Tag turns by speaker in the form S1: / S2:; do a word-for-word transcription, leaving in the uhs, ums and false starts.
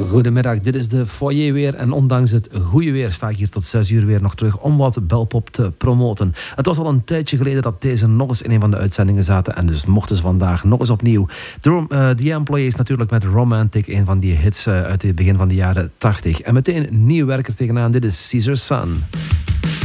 S1: Goedemiddag, dit is de foyer weer en ondanks het goede weer sta ik hier tot zes uur weer nog terug om wat belpop te promoten. Het was al een tijdje geleden dat deze nog eens in een van de uitzendingen zaten en dus mochten ze vandaag nog eens opnieuw. The, uh, The Employees natuurlijk met Romantic, een van die hits uh, uit het begin van de jaren tachtig. En meteen een nieuw werker tegenaan, dit is Caesar Sun.